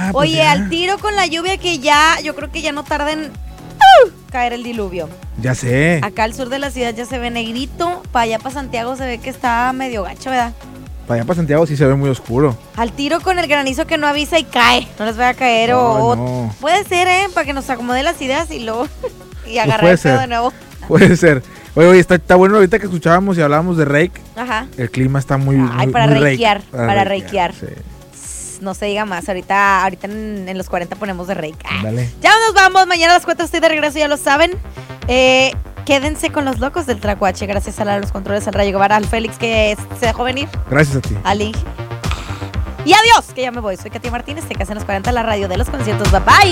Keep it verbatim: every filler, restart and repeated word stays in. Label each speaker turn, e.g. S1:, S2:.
S1: Ah, pues
S2: Oye,
S1: ya.
S2: al tiro con la lluvia que ya, yo creo que ya no tarda en ¡uh! caer el diluvio.
S1: Ya sé.
S2: Acá al sur de la ciudad ya se ve negrito, para allá para Santiago se ve que está medio gacho, ¿verdad?
S1: Para allá para Santiago sí se ve muy oscuro.
S2: Al tiro con el granizo que no avisa y cae, no les va a caer
S1: Ay,
S2: o,
S1: no.
S2: o puede ser, ¿eh? Para que nos acomode las ideas y luego y agarrar
S1: puede
S2: el pedo
S1: ser.
S2: de nuevo.
S1: Puede ser. Oye, oye, está, está bueno ahorita que escuchábamos y hablábamos de Rake.
S2: Ajá.
S1: El clima está muy,
S2: Ay,
S1: muy,
S2: para
S1: muy
S2: reikear,
S1: rake.
S2: para reikear.
S1: Sí.
S2: No se diga más, ahorita, ahorita en, en los cuarenta ponemos de reiki. Ah.
S1: Dale.
S2: Ya nos vamos, mañana a las cuatro estoy de regreso, ya lo saben. Eh, quédense con los locos del Tlacuache, gracias a la, los controles, al Rayo Guevara, al Félix que se dejó venir,
S1: Gracias a ti.
S2: al Inge. Y adiós, que ya me voy, soy Katia Martínez, te casé en los cuarenta, la radio de los conciertos, bye bye.